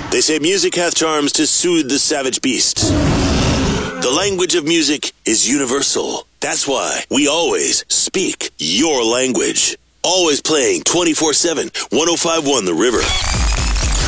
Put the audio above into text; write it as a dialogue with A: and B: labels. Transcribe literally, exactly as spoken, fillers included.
A: They say music hath charms to soothe the savage beast. The language of music is universal. That's why we always speak your language. Always playing twenty-four seven, one oh five point one The River.